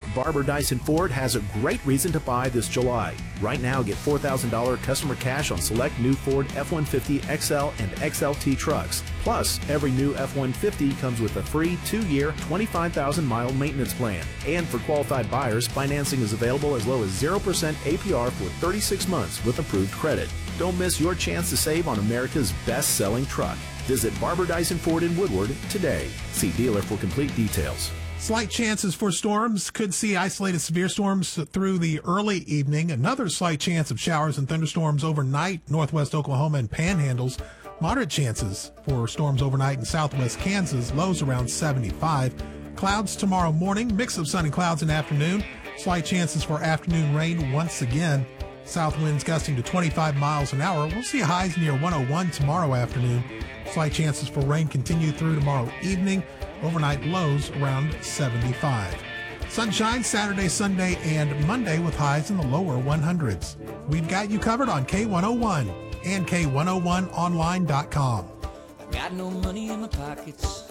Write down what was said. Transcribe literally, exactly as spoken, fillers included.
Barber Dyson Ford has a great reason to buy this July. Right now, get four thousand dollars customer cash on select new Ford F one fifty X L and X L T trucks. Plus, every new F one fifty comes with a free two-year, twenty-five thousand mile maintenance plan. And for qualified buyers, financing is available as low as zero percent A P R for thirty-six months with approved credit. Don't miss your chance to save on America's best-selling truck. Visit Barber Dyson Ford in Woodward today. See dealer for complete details. Slight chances for storms. Could see isolated severe storms through the early evening. Another slight chance of showers and thunderstorms overnight, northwest Oklahoma and panhandles. Moderate chances for storms overnight in southwest Kansas, lows around seventy-five. Clouds tomorrow morning, mix of sun and clouds in afternoon. Slight chances for afternoon rain once again. South winds gusting to twenty-five miles an hour. We'll see highs near one oh one tomorrow afternoon. Slight chances for rain continue through tomorrow evening. Overnight lows around seventy-five. Sunshine Saturday, Sunday, and Monday with highs in the lower one hundreds. We've got you covered on K one oh one and K one oh one online dot com. Got no money in my pockets,